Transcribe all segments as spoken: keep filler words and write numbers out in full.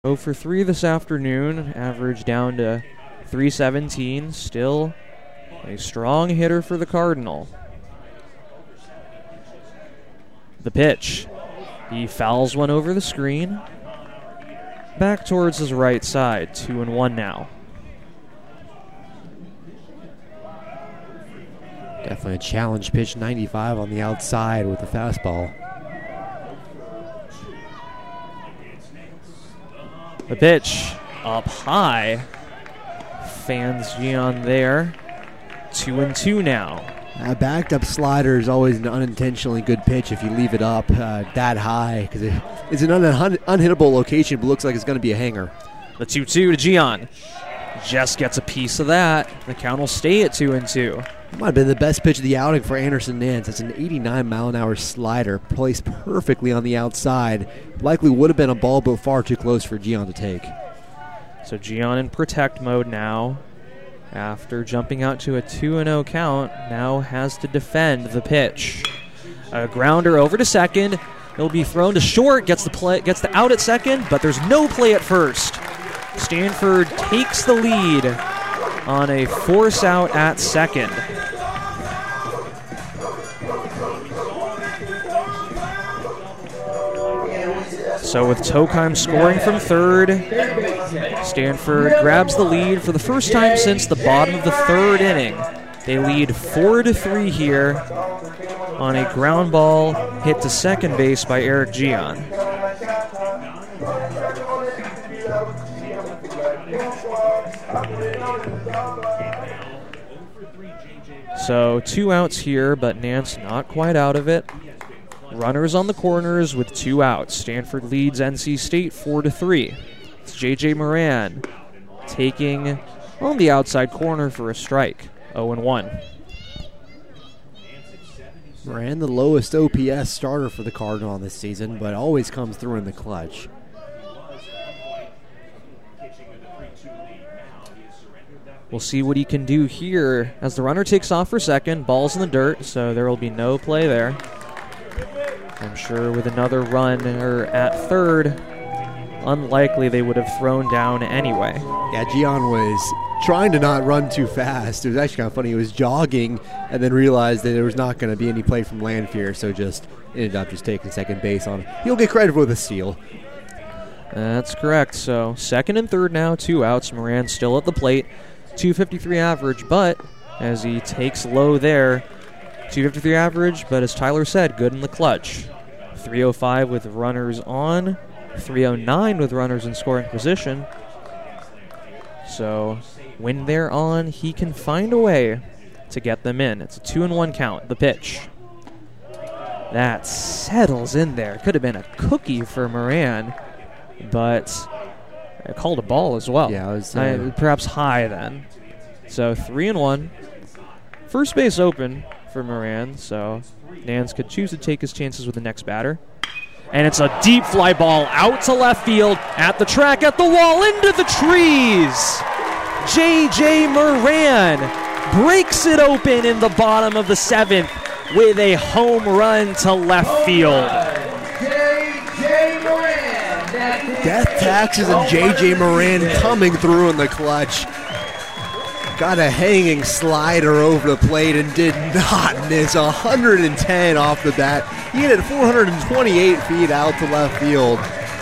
oh for three this afternoon, average down to three seventeen. Still a strong hitter for the Cardinal. The pitch. He fouls one over the screen. Back towards his right side. Two and one now. Definitely a challenge pitch, ninety-five on the outside with the fastball. The pitch up high. Fans Gian there. Two and two now. A backed up slider is always an unintentionally good pitch if you leave it up uh, that high, because it, it's an un- unhittable location, but looks like it's going to be a hanger. The two two to Gian. Just gets a piece of that. The count will stay at two and two. Might have been the best pitch of the outing for Anderson Nance. It's an eighty-nine mile an hour slider placed perfectly on the outside. Likely would have been a ball, but far too close for Gian to take. So Gian in protect mode now. After jumping out to a two and oh count, now has to defend the pitch. A grounder over to second. It'll be thrown to short, gets the play, gets the out at second, but there's no play at first. Stanford takes the lead on a force out at second. So with Tokheim scoring from third, Stanford grabs the lead for the first time since the bottom of the third inning. They lead four to three here on a ground ball hit to second base by Eric Gian. So two outs here, but Nance not quite out of it. Runners on the corners with two outs. Stanford leads N C State four to three. It's J J Moran taking on the outside corner for a strike. oh and one. Moran, the lowest O P S starter for the Cardinal this season, but always comes through in the clutch. We'll see what he can do here as the runner takes off for second. Ball's in the dirt, so there will be no play there. I'm sure with another runner at third, unlikely they would have thrown down anyway. Yeah, Gian was trying to not run too fast. It was actually kind of funny. He was jogging and then realized that there was not going to be any play from Lanphier, so just ended up just taking second base on. He'll get credit for the steal. That's correct. So second and third now, two outs. Moran still at the plate. two fifty-three average, but as he takes low there, two fifty-three average, but as Tyler said, good in the clutch. three oh five with runners on, three oh nine with runners in scoring position. So when they're on, he can find a way to get them in. It's a two and one count. The pitch. That settles in there. Could have been a cookie for Moran, but I called a ball as well. Yeah, it was uh, I, perhaps high then. So three and one. First base open for Moran, so Nance could choose to take his chances with the next batter. And it's a deep fly ball out to left field, at the track, at the wall, into the trees. J J Moran breaks it open in the bottom of the seventh with a home run to left field. Death Taxes and J J Moran coming through in the clutch. Got a hanging slider over the plate and did not miss. one hundred ten off the bat. He hit it four hundred twenty-eight feet out to left field.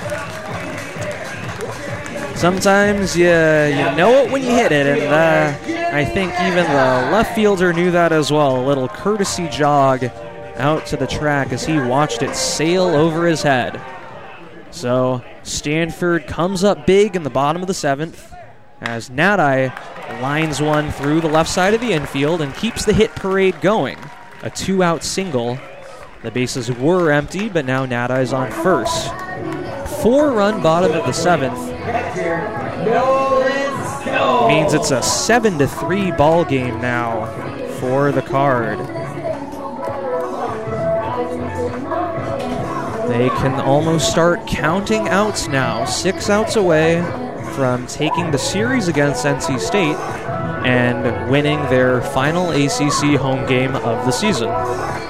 Sometimes you, you know it when you hit it, and uh, I think even the left fielder knew that as well. A little courtesy jog out to the track as he watched it sail over his head. So Stanford comes up big in the bottom of the seventh as Nadai lines one through the left side of the infield and keeps the hit parade going. A two-out single. The bases were empty, but now Nadai's on first. Four-run bottom of the seventh. Means it's a seven to three ball game now for the Card. They can almost start counting outs now. Six outs away from taking the series against N C State and winning their final A C C home game of the season.